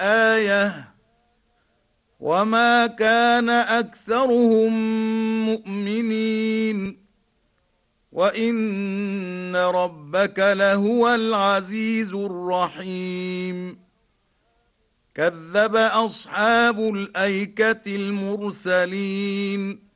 آية وما كان أكثرهم مؤمنين وإن ربك لهو العزيز الرحيم كذب أصحاب الأيكة المرسلين